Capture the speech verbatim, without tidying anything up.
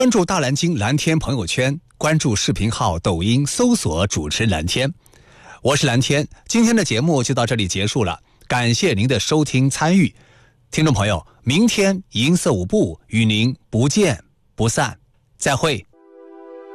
关注大蓝鲸蓝天朋友圈，关注视频号抖音搜索主持人蓝天。我是蓝天，今天的节目就到这里结束了，感谢您的收听参与。听众朋友，明天银色舞步与您不见不散，再会。